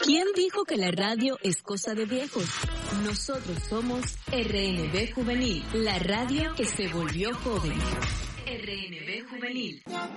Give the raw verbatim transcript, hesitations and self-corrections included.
¿Quién dijo que la radio es cosa de viejos? Nosotros somos R N B Juvenil, la radio que se volvió joven. R N B Juvenil.